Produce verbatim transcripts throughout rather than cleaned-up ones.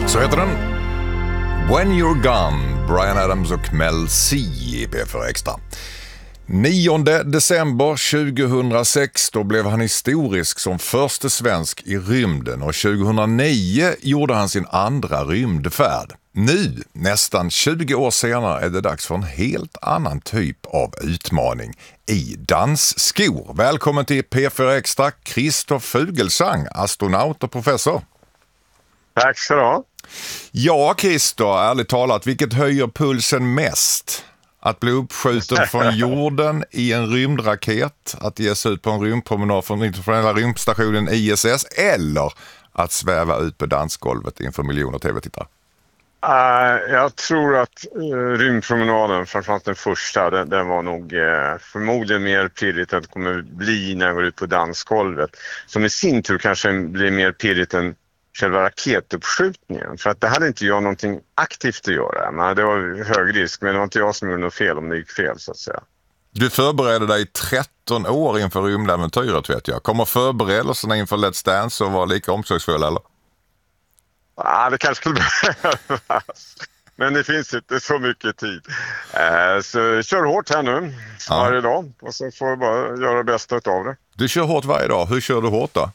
Så heter den When You're Gone, Bryan Adams och Mel C i P fyra Extra. nionde december tjugohundrasex, då blev han historisk som första svensk i rymden, och tjugohundranio gjorde han sin andra rymdfärd. Nu, nästan tjugo år senare, är det dags för en helt annan typ av utmaning i dansskor. Välkommen till P fyra Extra, Christer Fuglesang, astronaut och professor. Tack så du ha. Ja, Christer, ärligt talat, vilket höjer pulsen mest? Att bli uppskjuten från jorden i en rymdraket, att ge sig ut på en rymdpromenad från internationella rymdstationen I S S, eller att sväva ut på dansgolvet inför miljoner tv-tittare? Uh, jag tror att uh, rymdpromenaden, framförallt den första, den, den var nog uh, förmodligen mer pirrigt än det kommer bli när jag går ut på dansgolvet. Som i sin tur kanske blir mer pirrigt än själva raketuppskjutningen. För att det hade inte jag någonting aktivt att göra. Men det var hög risk, men det var inte jag som gjorde något fel om det gick fel, så att säga. Du förberedde dig tretton år inför rymdäventyret, vet jag. Kommer förberedelserna inför Let's Dance att vara lika omsorgsfulla, eller? Ja, det kanske skulle behövas. Men det finns inte så mycket tid. Eh, så kör hårt här nu, ja. varje dag. Och så får jag bara göra det bästa av det. Du kör hårt varje dag. Hur kör du hårt då?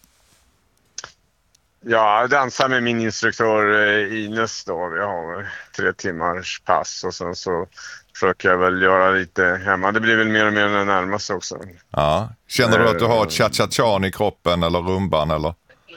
Ja, jag dansar med min instruktör eh, Ines då. Vi har tre timmars pass och sen så försöker jag väl göra lite hemma. Det blir väl mer och mer när närmar sig också. Ja. Känner du att du har ett cha-cha-chan i kroppen eller rumban eller?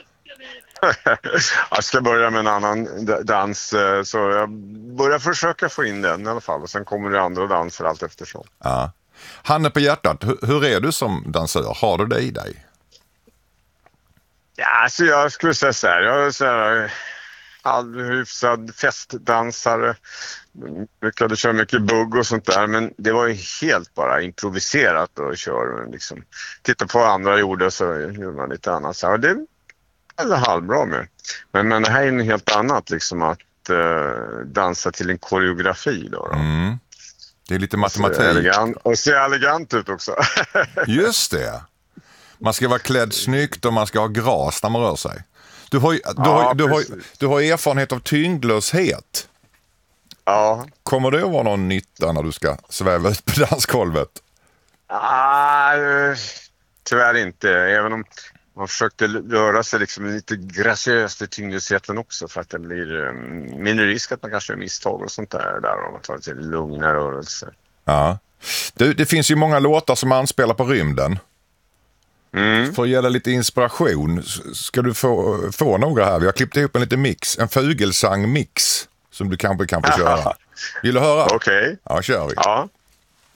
Jag ska börja med en annan dans, så jag börjar försöka få in den i alla fall. Och sen kommer det andra danser allt eftersom. Ja. Handen på hjärtat, hur är du som dansör? Har du det i dig? Ja, alltså jag skulle säga så här. Jag är så här halvhyfsad festdansare. Brukade köra mycket bugg och sånt där. Men det var ju helt bara improviserat och köra. Liksom. Titta på vad andra gjorde så gjorde man lite annat. Så det är halvbra med. Men, men det här är något helt annat. Liksom att uh, dansa till en koreografi. Då, då. Mm. Det är lite matematik. Och se elegant, och se elegant ut också. Just det. Man ska vara klädd snyggt och man ska ha gras när man rör sig. Du har, du, ja, har, du, har, du har erfarenhet av tyngdlöshet. Ja. Kommer det att vara någon nytta när du ska sväva ut på dansgolvet? Ah, tyvärr inte. Även om man försökte röra sig liksom lite graciöst i tyngdlösheten också. För att det blir um, mindre risk att man kanske gör misstag och sånt där. Där om man tar lite lugna rörelser. Ja. Det, det finns ju många låtar som anspelar på rymden. Mm. För att ge dig lite inspiration ska du få, få några här. Vi har klippt ihop en liten mix. En Fuglesang-mix som du kanske kan få köra. Vill du höra? Okej. Okay. Ja, kör vi. Ja.